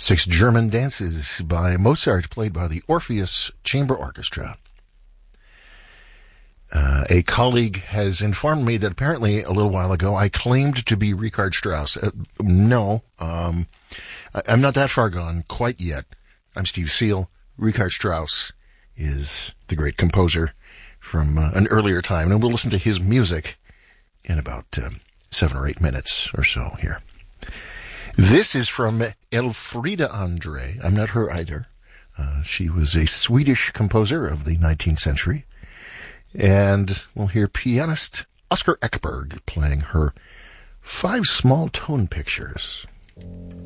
Six German dances by Mozart, played by the Orpheus Chamber Orchestra. A colleague has informed me that apparently a little while ago I claimed to be Richard Strauss. No, I'm not that far gone quite yet. I'm Steve Seal. Richard Strauss is the great composer from an earlier time, and we'll listen to his music in about 7 or 8 minutes or so here. This is from Elfrida Andre. I'm not her either. She was a Swedish composer of the 19th century. And we'll hear pianist Oscar Ekberg playing her 5 small tone pictures.